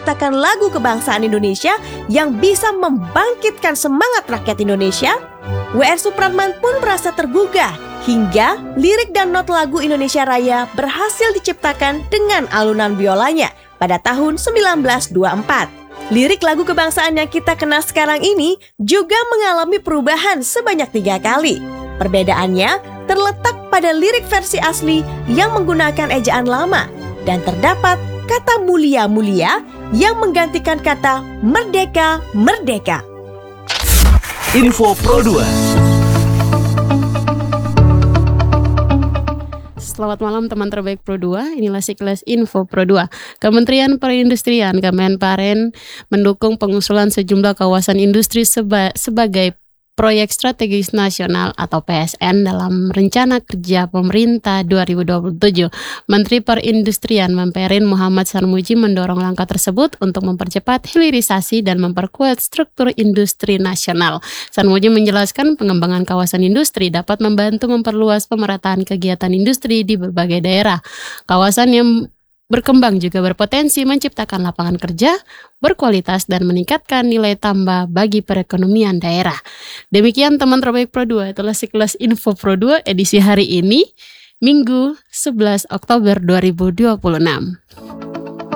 menciptakan lagu kebangsaan Indonesia yang bisa membangkitkan semangat rakyat Indonesia? W.R. Supratman pun merasa tergugah hingga lirik dan not lagu Indonesia Raya berhasil diciptakan dengan alunan biolanya pada tahun 1924. Lirik lagu kebangsaan yang kita kenal sekarang ini juga mengalami perubahan sebanyak 3 kali. Perbedaannya terletak pada lirik versi asli yang menggunakan ejaan lama dan terdapat kata mulia-mulia yang menggantikan kata merdeka-merdeka. Info Pro 2. Selamat malam teman terbaik Pro 2, inilah sekilas Info Pro 2. Kementerian Perindustrian Kemenparen mendukung pengusulan sejumlah kawasan industri sebagai Proyek Strategis Nasional atau PSN dalam Rencana Kerja Pemerintah 2027. Menteri Perindustrian Kemenparen Muhammad Sarmuji mendorong langkah tersebut untuk mempercepat hilirisasi dan memperkuat struktur industri nasional. Sarmuji menjelaskan pengembangan kawasan industri dapat membantu memperluas pemerataan kegiatan industri di berbagai daerah. Kawasan yang berkembang juga berpotensi menciptakan lapangan kerja berkualitas dan meningkatkan nilai tambah bagi perekonomian daerah. Demikian teman terbaik Pro 2, itulah sekilas Info Pro 2 edisi hari ini, Minggu 11 Oktober 2026.